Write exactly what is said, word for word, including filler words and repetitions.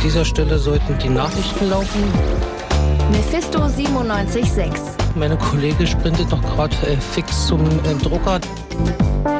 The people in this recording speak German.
dieser Stelle sollten die Nachrichten laufen. Mephisto siebenundneunzig Komma sechs. Meine Kollegin sprintet noch gerade äh, fix zum äh, Drucker.